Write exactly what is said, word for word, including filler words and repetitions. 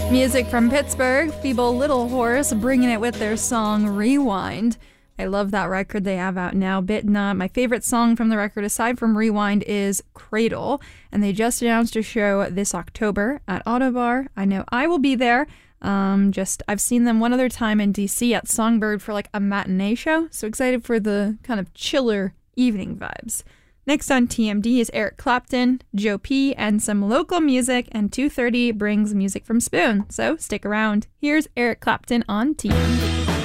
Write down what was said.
Music from Pittsburgh, Feeble Little Horse, bringing it with their song Rewind. I love that record they have out now, Bitna. My favorite song from the record, aside from Rewind, is Cradle, and they just announced a show this October at Autobar. I know I will be there. Um, just I've seen them one other time in D C at Songbird for like a matinee show, so excited for the kind of chiller evening vibes. Next on T M D is Eric Clapton, Joe P, and some local music, and two thirty brings music from Spoon, so stick around. Here's Eric Clapton on T M D.